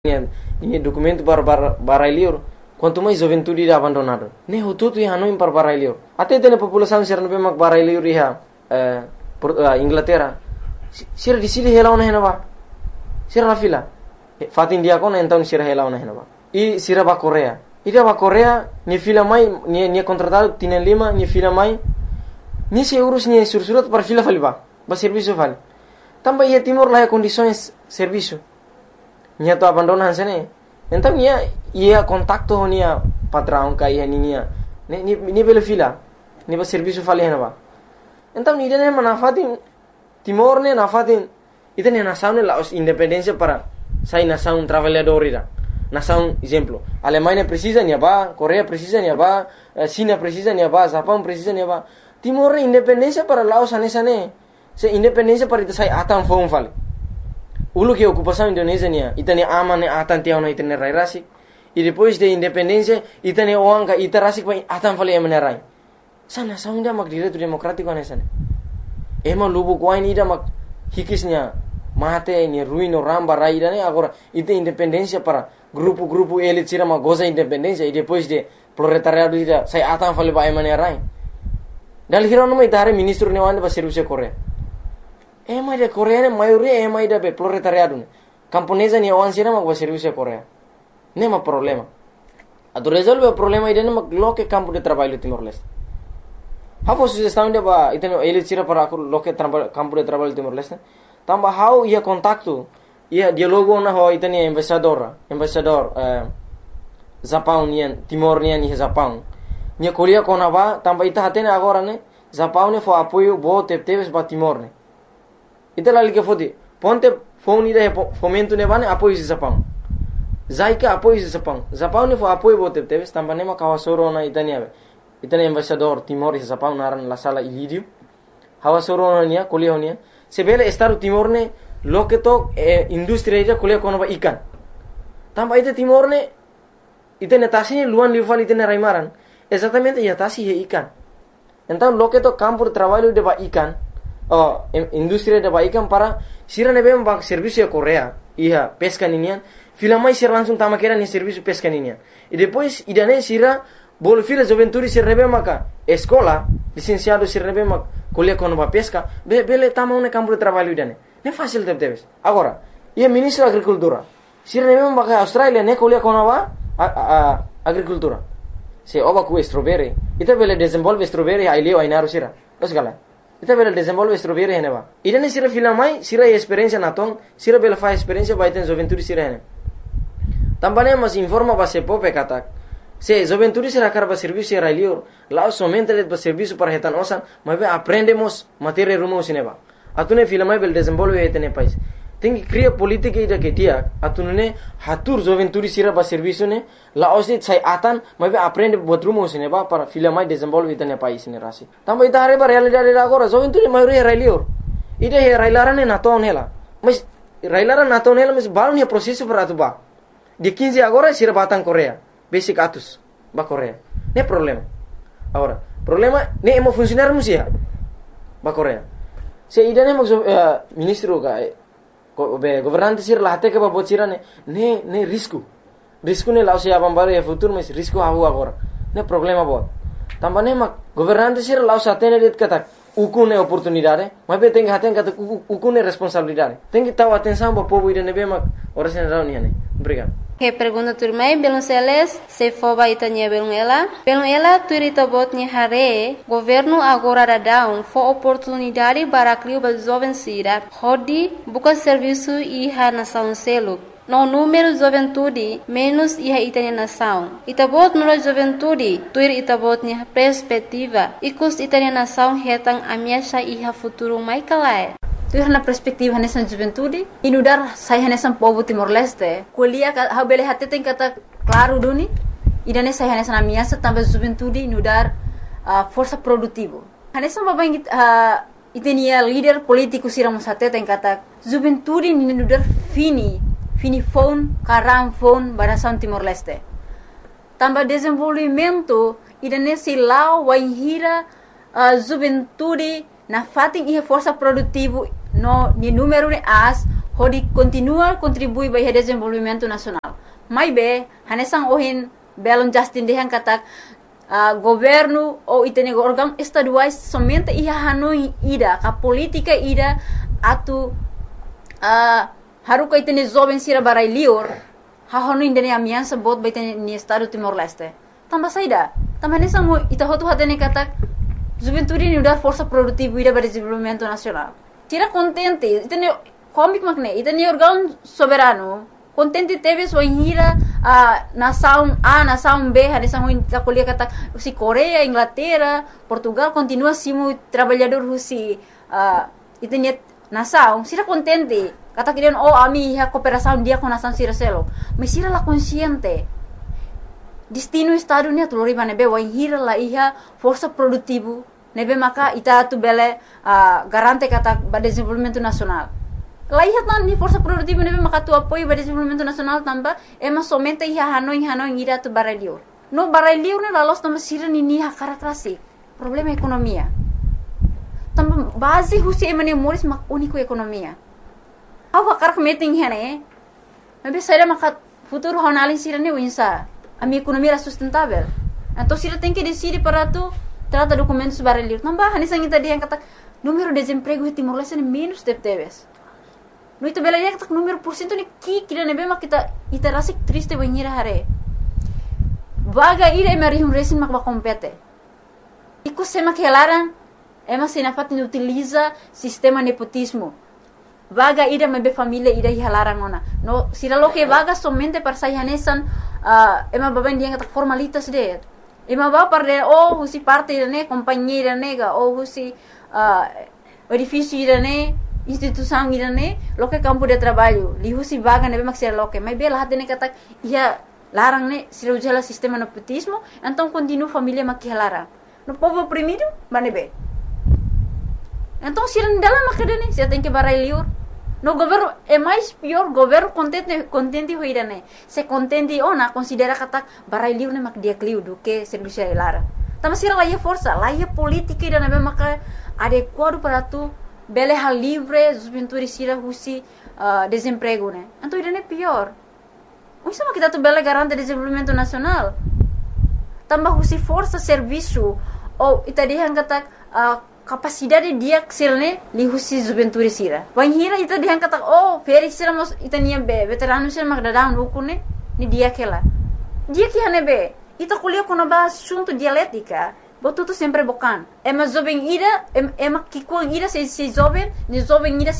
Ini documento para Barrailior, quanto mais juventude irá abandonado. Nem o tudo ia não para Barrailior. Até tem a população ser não bem mak Barrailior ia Inglaterra. Ser di sini hela ona henaba. Ser na fila. Fat India kon então ser hela ona henaba. E sira ba Korea. Ida ba Korea ni fila mai ni contratado tienen lima ni fila mai. Ni se urus ni sursurat para fila faliba. Ba serviço vale. Também ia Timor lá condições serviço. Nia tu abandonan sene. Então ia contacto com nia patrão que ia ni bela fila. Ni ba serviço fali henaba. Então ni dene manafatin Timor ne nafatin ita ne nação ne la independência para sai nação trabalhador ira. Nação exemplo. Alemanha precisa nia ba, Coreia precisa nia ba, China precisa nia ba, Japão precisa nia ba. Timor independência para Laos anesane. Se independência para ita sai atan fon fali. Ulu que ocupação Indonésia nia, ita ne ama ne atan tiao na ita ne rai rasik. E depois de independência ita ne oanga ita rasik pa atan fali emane rai. Sa nação ida mak direito democrático anesane. Ema lubu kuain ida mak hikisnya mate ni ruino ramba raida ne agora ita independência para grupo elite sira mak goza independência e depois de proletariado ida sai atan fali ba emane rai. Dal hirono mai tare ministro ne wande ba serviço Korea. Ema ida Korea ne maioria ema ida be proletariado ne. Camponesa ni awan sira mak ba serviço Korea. Nema problema. Ado resolve o problema ida ne mak loke campo de trabalho Timor-Leste. How sugestão de ba itano ele tira para loke campo de trabalho Timor-Leste. Tamba how ia contacto ia dialogo na ho itani embaixador Japão nian Timor nian ni Japão. Nia kolia kona ba tamba ita hatene agora ne Japão ne fo apoio bo teves ba Timor ne. Ita lali ke fodi ponte phone ida fomento ne bane apoio de Japão. Zaika apoio de Japão. Japão ne fo apoio bo teves tamba ne ma kawasoro na itani ave. Itani embaixador Timor e Japão naran la sala Ilírio. Hawasoro nia kolia nia. Sebele estado Timor ne loketo industria ida kolia kono ba ikan. Tamba ita Timor ne itane tasini luan livali itane raimaran. Exatamente ia tasi he ikan. Então loketo campo de trabalho de ba ikan. Industria de ba ikan para sira ne bem ba serviço Korea. Ia pesca ninian. Fila mais sira langsung tama kera ni serviço pesca ninian. E depois idane sira bol fila juventude se rebe maka escola licenciado se rebe mak kuliah kono ba pesca bele tama une campo de trabalho idane ne fácil teves agora ia ministro agricultura se rebe maka Australia ne kuliah kono ba agricultura se oba ku strawberry ita bele desenvolve strawberry ai leo ai naru sira osgala ita bele desenvolve strawberry hene ba idane sira fila mai sira experiência natong sira bele fa experiência ba iten juventude sira hene tambane mas informa ba se pope katak. Se juventude será carba serviço era lior, lá somente ele para serviço para retan osan, mas aprendemos matéria rumo cinema. Atune fila mai bel desenvolve etene país. Tem que criar política ida que dia, atune hatur juventude será para serviço ne, lá osit sai atan, mas aprende buat rumo cinema para fila mai desenvolve etene país ne rasi. Também ida reba realidade agora, juventude maioria era lior. Ida era ilaran ne naton hela. Mas railaran naton hela mas baru ne processo para atuba. De 15 agora será batang Korea. Basic atus ba Korea. Ne problema. Agora, problema ne emo funcionar musia ba Korea. Se ida ne ministro ga governante sir la hate ke ba bocira ne risco. Risco ne la sia bambare e futuro mas risco havu agora. Ne problema bo. Tambane ma governante sir la sa tene det kata uku ne oportunidade, mas be tem haten kata uku ne responsabilidade. Tem que tahu atenção ba povo ida ne be ma oração rauni ne. Obrigado. Que pergunta turmai belum seles se foba itanya belum ela turita botnya hare governo agora dadão fo oportunidade para criar ba jovem sira hodi buka serviço iha nação selo no número juventude menos iha itanya nação itabot no juventude tuir itabotnya perspectiva ikus itanya nação hetang amiasha iha futuro mai kalai. Tu na perspektif hanesan juventude inudar sai hanesan povo Timor-Leste kuliah ha bele hatte tem kata claro duni idane sai hanesan amiasa tambah juventude inudar força produtivo hanesan baba itenia líder político siram satte tem kata juventude inudar fini phone karam phone barasan Timor-Leste tambah desenvolvimento idane silau waihira juventude na fatin ia força produtivo no ni número ne as hodi continua contribui para o desenvolvimento nacional. Mas be, hanesang ohin belon Justin dehan katak governo ou itene órgão estaduais somente ia hanoi ida, a política ida atu haruka itene jovem sira barai lior, ha hanoi indene amiança bot baitene ni estado Timor-Leste. Tamba saida, tamba hanesang mo ita hotu hatene katak juventude ni udar força produtiva ida para desenvolvimento nacional. Tira contente, itene komik makne, itene órgão soberano contente teve sua hira nação A, nação B, hanesang mo kuliah kata si Korea, Inglaterra, Portugal continua simu trabalhador si itene nação, sira contente. Kata kirian ami ha cooperação dia com nação sira selo. Mas sira la consciente. Destino estado ni atulori banebe wa hira la iha força produtivo nebe maka ita tu bele garante kata ba desenvolvimento nacional. La iha tan ni força produtivo nebe maka tu apoio ba desenvolvimento nacional tamba ema somente iha hanoi ira tu baralior. No baralior ne la los tamba sira ni ha karakrasi. Problema economia. Tamba base husi emane moris mak único economia. Awa karak meeting hene. Nebe saira maka futuro honalin sira ni winsa. A minha economia era sustentável. Então, se ele tem que decidir para tu trata documentos baralhos. Não vai, nessa gente dia kata número de desemprego em Timor-Leste é menos de teves. No itu bela dia kata número por cento ni kira nebe mak kita iterasi triste banheira hare. Vaga ira mari resin mak compete. Iku sema que laran ema sinafat ni utiliza sistema nepotismo. Vaga ira mebe família ira hilaran ona. No sira lo que vaga somente para sayanesan ema baban dia kata formalitas de. Ema ba parde husi parte irane companhia iranega husi edifício irane instituição irane lo que campo de trabalho li husi vaga nebe mak sira lo que mas bela hatene kata ia larang ne sira ujala sistema nepotismo então continua família mak hilaran. No povo oprimido banebe. Então sira ndala mak dene sira tem que barai liur. No governo é mais pior, governo contente hoirane. Se contente ona considera kata barai liu ne mak dia kliu do que serviço lara. Tama sira lá força, lá política irane be maka adequado para tu bele hal livre, juventude sira husi desemprego ne. Então irane pior. O sama kita tu bele garante desenvolvimento nacional. Tambah husi força serviço ou itadihan kata capacidade dia xilne li husi juventude sira. Banhira ita dihan kata feri sira mos itania be veterano sira magdadang ukune ni dia kela. Dia que hane be ita kuliah kono ba assunto dialética. Botuto sempre bocan. Ema jovem ira ema kikuang ira se jovem, ni jovem ira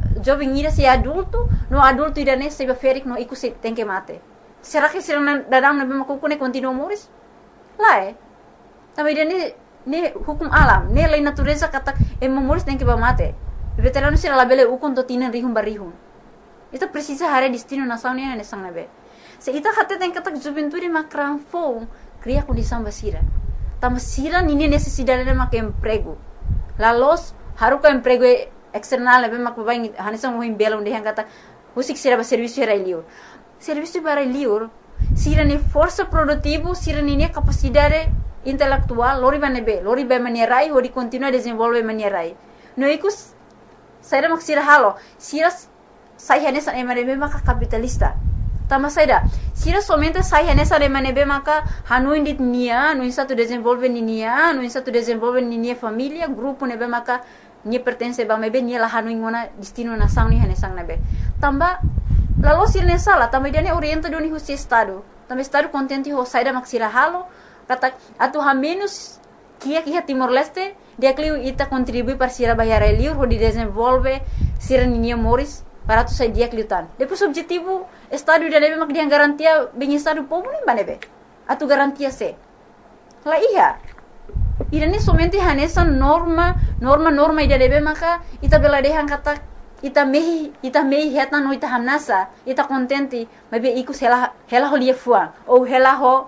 se adulto, no adulto ira ne se ferik no iku se tem que mate. Será que sira dadang na be makukune continua moris? Lá Também ne hukum alam, ne lei natureza kata moris tem que ba mate. Veterano sira labele ukon to tinan rihum barihum. Ita precisa hare destino nação ne ne sang nabe. Se ita hate tem kata juventude makran fo cria condição basira. Tama sira nini necessidade de mak emprego. La los haruka emprego external be mak babain hanisang mo belo de kata husik sira ba serviço era liur. Serviço para liur sira ni força produtivo, sira ni capacidade intelectual, lori ba manierai, hori continua desenvolve manierai. No ikus saira mak sira halo, sira sai hanesan emanebe maka capitalista. Tama saida, sira somente sai hanesan emanebe maka hanu indit nia, no insa tu desenvolve nia, no insa tu desenvolve nia família, grupo nebe maka ni pertence ba mebe ni la hanu ingona destino nação ni hanesan nebe. Tamba lalu sira ne sala, tamba dia ne orienta do ni husi estado. Tamba estado contente ho saida mak sira halo. Kata atu ha menos kia Timor-Leste dia kliu ita contribui para sira bayar liur ho di desenvolve sira ninia moris para tu sai dia kliu tan. Depois objetivo estado dia nebe mak dia garantia bem estado povo nem banebe. Atu garantia se. La iya. Irane somente hanesa norma ida nebe maka ita bela dehan kata ita mehi heta no ita hanasa ita contente mebe ikus hela ho lia fuang ou hela ho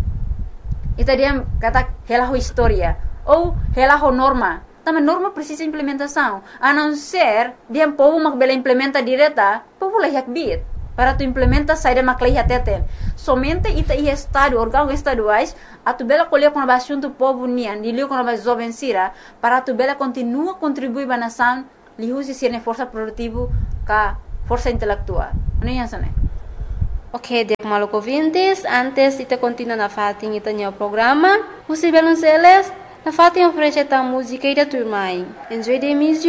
ita dia kata hela ho história ou hela ho norma. Também norma precisa implementação. A não ser dia povo mak bela implementa direta, povo lah yak bit. Para tu implementa saída mak lah teten. Somente ita ia estado, órgão estaduais, a tu bela colher com a assunto povo nian, dilio com a jovem sira, para tu bela continua contribuir ba nação, li usi sirne força produtivo ka força intelectual. Ano yan sana? Ok, dek maluco ouvintes, antes ita continua na fatin ita o programa, o Belonceles na fatin oferece a música e da turma. Enjoy the music.